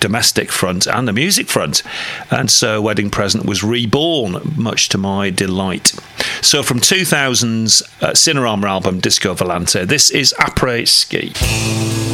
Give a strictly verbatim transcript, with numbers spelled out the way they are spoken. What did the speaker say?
domestic front and the music front. And so Wedding Present was reborn, much to my delight. So from two thousand's uh, Cinerama album Disco Volante, this is Après Ski.